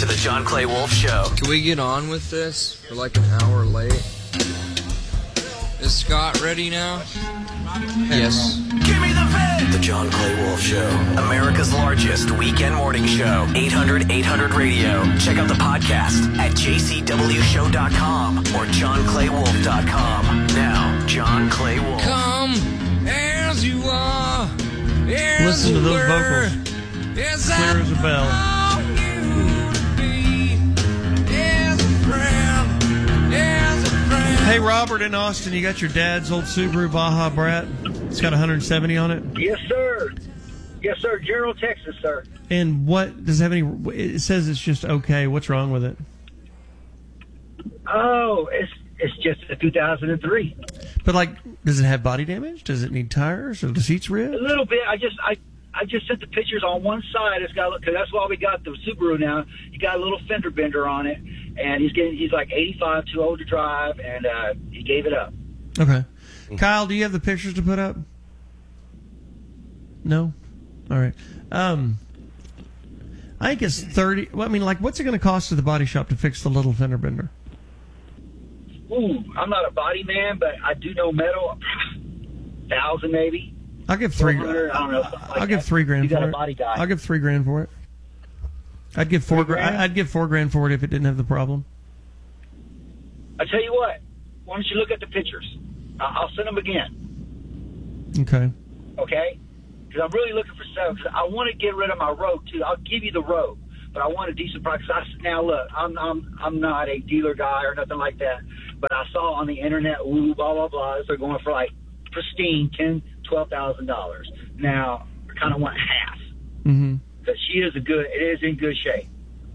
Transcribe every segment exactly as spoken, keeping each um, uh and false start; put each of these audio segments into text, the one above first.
to the John Clay Wolf Show. Can we get on with this? We're like an hour late. Is Scott ready now? Yes. Give me the vid! The John Clay Wolf Show. America's largest weekend morning show. eight hundred eight hundred radio. Check out the podcast at j c w show dot com or john clay wolf dot com. Now, John Clay Wolf. Come as you are. As Listen to those were, vocals. As Clear as a bell. I know you to be, as a friend, as a friend. Hey, Robert in Austin, you got your dad's old Subaru Baja Brat? It's got one hundred seventy on it? Yes, sir. Yes, sir. General, Texas, sir. And what, does it have any, it says it's just okay. What's wrong with it? Oh, it's it's just a two thousand three. But, like, does it have body damage? Does it need tires? Or the seats A ripped? little bit. I just I I just sent the pictures on one side. It's got because that's why we got the Subaru now. You got a little fender bender on it, and he's getting he's like eighty-five, too old to drive, and uh, he gave it up. Okay. Kyle, do you have the pictures to put up? No? All right. Um, I think it's thirty. Well, I mean, like, what's it going to cost to the body shop to fix the little fender bender? Ooh, I'm not a body man, but I do know metal. Thousand maybe. I'll give three. four hundred, I don't know. something like I'll give that. three grand You got for a it. body guy. I'll give three grand for it. I'd give four Three grand. grand? I'd give four grand for it if it didn't have the problem. I tell you what. Why don't you look at the pictures? I- I'll send them again. Okay. Okay? Because I'm really looking for stuff. Cause I want to get rid of my Rogue too. I'll give you the Rogue, but I want a decent price. I, now look, I'm I'm I'm not a dealer guy or nothing like that. But I saw on the internet, ooh, blah blah blah. They're going for like pristine ten, twelve thousand dollars. Now I kind of want half. Mm-hmm. Because she is a good. It is in good shape.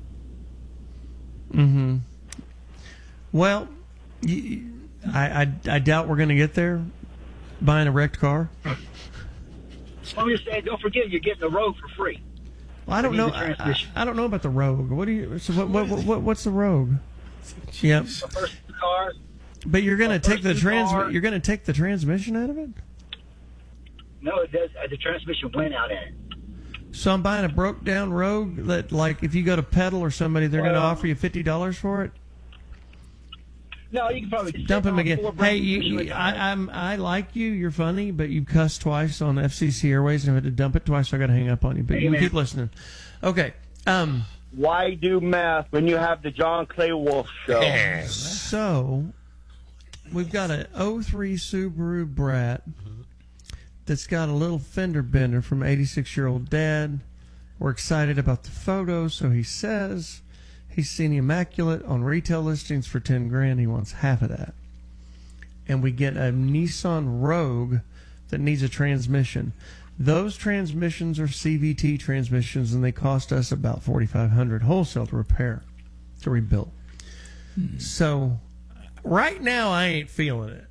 Mm-hmm. Well, y- I, I I doubt we're going to get there buying a wrecked car. I'm just saying, don't forget you're getting the Rogue for free. Well, I don't Need know. the I, I, transmission. I don't know about the Rogue. What do you? So what, what, what what's the Rogue? Yep. The first car. But you're going to The take the first trans. car- You're going to take the transmission out of it. No, it does. Uh, the transmission went out in it. So I'm buying a broke down Rogue that, like, if you go to Pedal or somebody, they're going to Well- offer you fifty dollars for it. No, you can probably just Dump take him off again. four Hey, brand you, new you, tires. I, I'm I like you. You're funny, but you cussed twice on F C C Airways and I had to dump it twice. So I got to hang up on you. But Hey, you man. keep listening. Okay. Um. Why do math when you have the John Clay Wolf Show? So we've got an oh three Subaru Brat that's got a little fender bender from eighty-six year old dad. We're excited about the photos, so he says he's seen the Immaculate on retail listings for ten grand. He wants half of that. And we get a Nissan Rogue that needs a transmission. Those transmissions are C V T transmissions, and they cost us about forty-five hundred dollars wholesale to repair, to rebuild. Hmm. So right now, I ain't feeling it.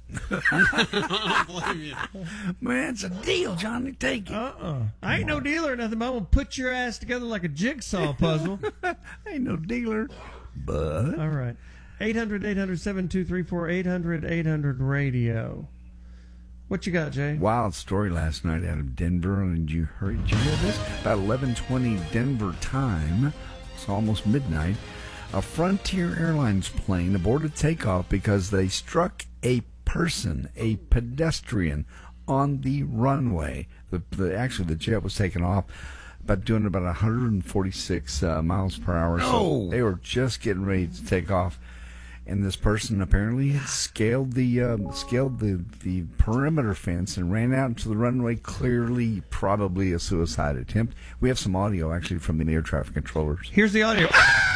Man, it's a deal, Johnny. Take it. Uh-uh. I ain't no dealer or nothing, but I'm going to put your ass together like a jigsaw puzzle. I ain't no dealer, but All right. eight hundred, eight hundred, seven two three four, eight hundred, eight hundred radio. What you got, Jay? wild story last night out of Denver. And you heard, did you hear this? About eleven twenty Denver time. It's almost midnight. A Frontier Airlines plane aborted takeoff because they struck a person, a pedestrian, on the runway. The, the actually the jet was taken off, about doing about one hundred forty-six uh, miles per hour. So No. they were just getting ready to take off, and this person apparently had scaled the um, scaled the the perimeter fence and ran out into the runway. Clearly, probably a suicide attempt. We have some audio actually from the air traffic controllers. Here's the audio.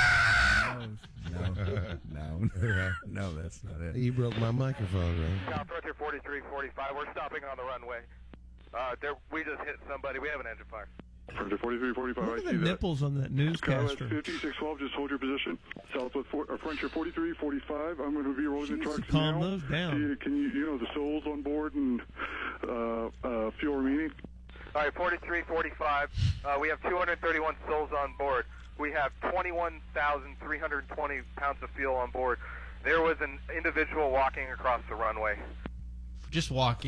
No, no, no, that's not it. You broke my microphone, right? South Frontier forty-three forty-five. We're stopping on the runway. Uh, there, we just hit somebody. We have an engine fire. Frontier forty-three forty-five, Look I at see the that. nipples on that Kyle at newscaster. fifty-six twelve, just hold your position. Southwest for, uh, Frontier forty-three forty-five, I'm going to be rolling the Jeez, trucks calm now. those down. See, can you, you know, the souls on board and uh, uh, fuel remaining? All right, forty-three forty-five. Uh, we have two hundred thirty-one souls on board. We have twenty-one thousand three hundred twenty pounds of fuel on board. There was an individual walking across the runway. Just walking.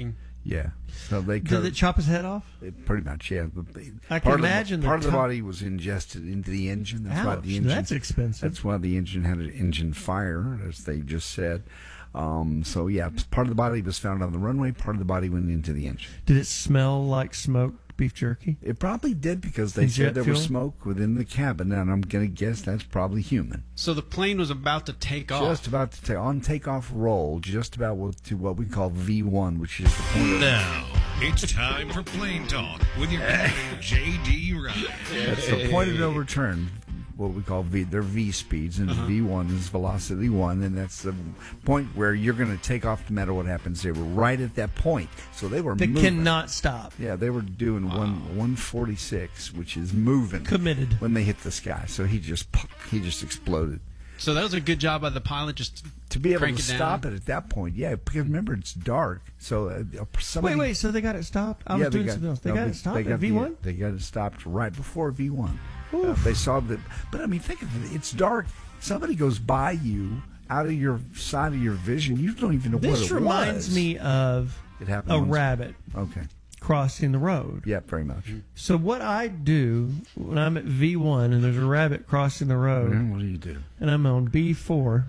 Yeah. So they Did cut it chop his head off? it pretty much, yeah. But they- I part can of the- imagine the part of the top- body was ingested into the engine. That's why Ouch, the engine. that's expensive. That's why the engine had an engine fire, as they just said. Um, so yeah, part of the body was found on the runway. Part of the body went into the engine. Did it smell like smoked beef jerky? It probably did because they And said jet there fuel? was smoke within the cabin, and I'm going to guess that's probably human. So the plane was about to take off. Just about to take on takeoff roll, just about what, to what we call V one, which is the point of Now, it's time for Plane Talk with your captain, J D Ryan. That's the point of no return, what we call V. They're V speeds, and Uh-huh. V one is velocity one, and that's the point where you're going to take off no matter what happens. They were right at that point, so they were They moving. cannot stop. Yeah, they were doing one one forty six, which is moving Committed. when they hit the sky. So he just pop, he just exploded. So that was a good job by the pilot, just To be able crank to it down. stop it at that point, yeah. Because remember, it's dark, so uh, somebody. Wait, wait. So they got it stopped? I yeah, was doing something else. They no, got it stopped at got V one? The, they got it stopped right before V one. Uh, they saw that, but I mean, think of it. It's dark. Somebody goes by you out of your side of your vision. You don't even know what it was. This reminds me of It happened a once. rabbit Okay. crossing the road. Yeah, very much. So what I do when I'm at V one and there's a rabbit crossing the road, Mhm, What do you do? and I'm on B four,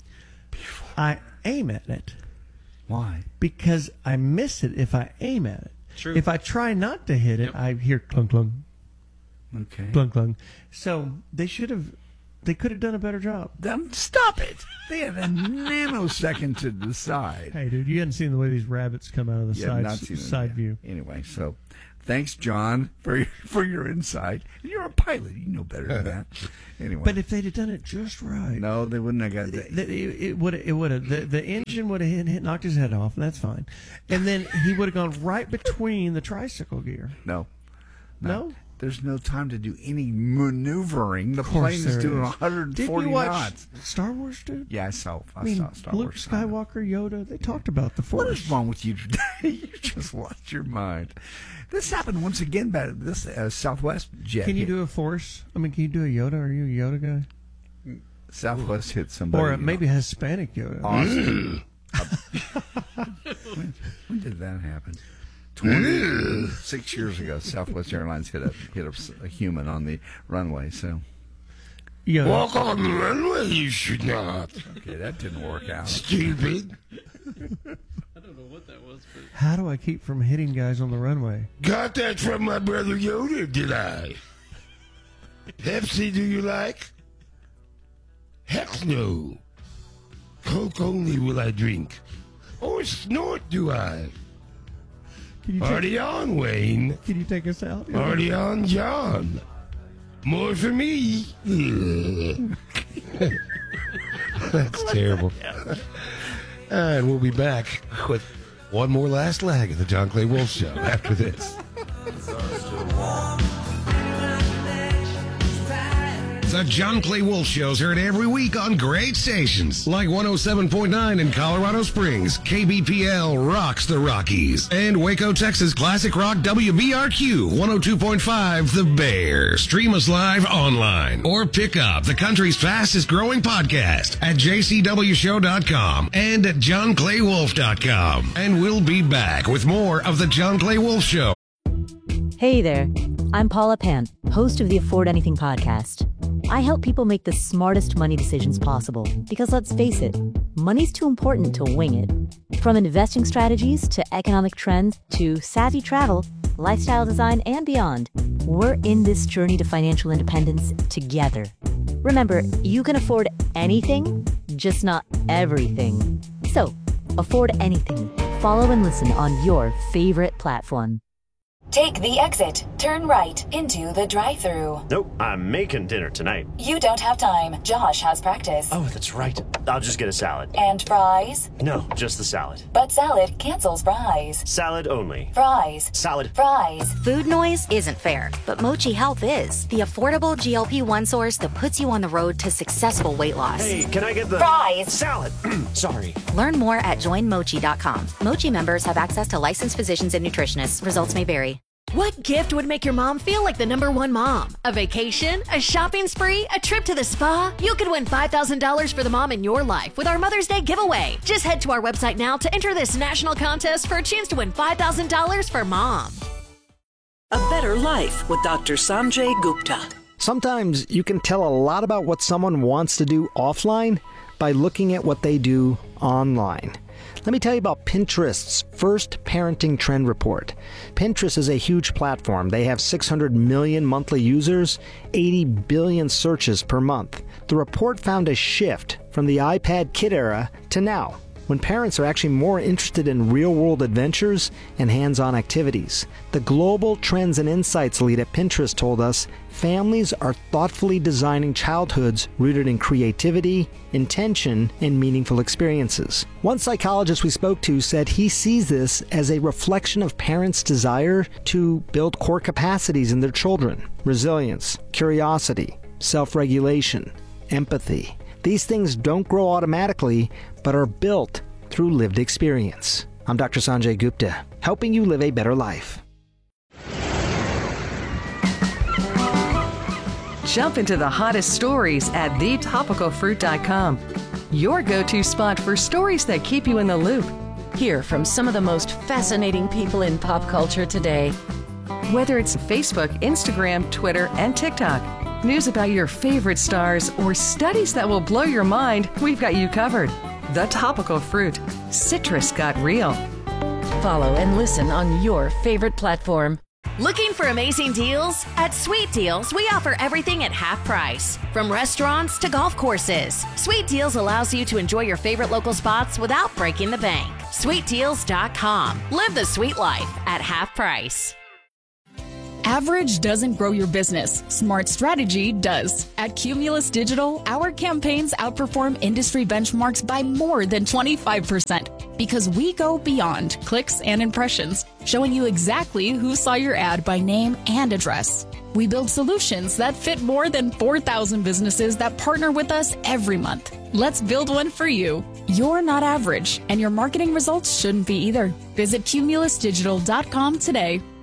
I aim at it Why? because I miss it if I aim at it. True. If I try not to hit it, Yep. I hear clunk clunk Okay. clunk clunk. So they should have, they could have done a better job. Then stop it. They had a nanosecond to decide. Hey, dude, you hadn't seen the way these rabbits come out of the Yeah, side not seen it side yet. view. Anyway, so thanks, John, for your, for your insight. You're a pilot. You know better than that. Anyway. But if they'd have done it just right, no, they wouldn't have got that. the, it, it would it would have the, the engine would have hit, hit knocked his head off, and that's fine. And then he would have gone right between the tricycle gear. No. No? There's no time to do any maneuvering. The Of course plane is there doing is. one hundred Did forty you watch knots. Star Wars, dude? Yeah, I saw. I, I mean, saw Star Luke Wars. Skywalker, Yoda, they talked about the Force. What is wrong with you today? You just lost your mind. This happened once again by this uh, Southwest jet. Can you hit. do a Force? I mean, can you do a Yoda? Are you a Yoda guy? Southwest hit somebody? Or you maybe know, Hispanic Yoda. Austin. when, when did that happen? Twenty-six years ago, Southwest Airlines hit a hit a, a human on the runway. So Yoda. Walk on the runway, you should not. okay, that didn't work out. Stupid. I don't know what that was, but How do I keep from hitting guys on the runway? Got that from my brother Yoda, did I? Pepsi, do you like? Heck no. Coke only will I drink. Or snort, do I? Can you Party take, on, Wayne. can you take us out? Party on, John. More for me. That's terrible. And we'll be back with one more last leg of the John Clay Wolf Show after this. The John Clay Wolf Show is heard every week on great stations like one oh seven point nine in Colorado Springs. K B P L rocks the Rockies. And Waco, Texas, classic rock W B R Q one oh two point five The Bear. Stream us live online or pick up the country's fastest growing podcast at j c w show dot com and at john clay wolf dot com. And we'll be back with more of the John Clay Wolf Show. Hey there, I'm Paula Pan, host of the Afford Anything podcast. I help people make the smartest money decisions possible because let's face it, money's too important to wing it. From investing strategies to economic trends to savvy travel, lifestyle design, and beyond, we're in this journey to financial independence together. Remember, you can afford anything, just not everything. So, afford anything. Follow and listen on your favorite platform. Take the exit, turn right into the drive-thru. Nope, I'm making dinner tonight. You don't have time. Josh has practice. Oh, that's right. I'll just get a salad. And fries? No, just the salad. But salad cancels fries. Salad only. Fries. Salad. Fries. Food noise isn't fair, but Mochi Health is. The affordable G L P one source that puts you on the road to successful weight loss. Hey, can I get the... Fries. Salad. Sorry. Learn more at join mochi dot com. Mochi members have access to licensed physicians and nutritionists. Results may vary. What gift would make your mom feel like the number one mom? A vacation? A shopping spree? A trip to the spa? You could win five thousand dollars for the mom in your life with our Mother's Day giveaway. Just head to our website now to enter this national contest for a chance to win five thousand dollars for mom. A Better Life with Doctor Sanjay Gupta. Sometimes you can tell a lot about what someone wants to do offline by looking at what they do online. Let me tell you about Pinterest's first parenting trend report. Pinterest is a huge platform. They have six hundred million monthly users, eighty billion searches per month. The report found a shift from the iPad kid era to now, when parents are actually more interested in real-world adventures and hands-on activities. The Global Trends and Insights lead at Pinterest told us families are thoughtfully designing childhoods rooted in creativity, intention, and meaningful experiences. One psychologist we spoke to said he sees this as a reflection of parents' desire to build core capacities in their children: resilience, curiosity, self-regulation, empathy. These things don't grow automatically, but are built through lived experience. I'm Doctor Sanjay Gupta, helping you live a better life. Jump into the hottest stories at the topical fruit dot com. Your go-to spot for stories that keep you in the loop. Hear from some of the most fascinating people in pop culture today. Whether it's Facebook, Instagram, Twitter, and TikTok, news about your favorite stars, or studies that will blow your mind, we've got you covered. The Topical Fruit. Citrus got real. Follow and listen on your favorite platform. Looking for amazing deals? At Sweet Deals, we offer everything at half price. From restaurants to golf courses, Sweet Deals allows you to enjoy your favorite local spots without breaking the bank. sweet deals dot com. Live the sweet life at half price. Average doesn't grow your business. Smart strategy does. At Cumulus Digital, our campaigns outperform industry benchmarks by more than twenty-five percent because we go beyond clicks and impressions, showing you exactly who saw your ad by name and address. We build solutions that fit more than four thousand businesses that partner with us every month. Let's build one for you. You're not average, and your marketing results shouldn't be either. Visit cumulus digital dot com today.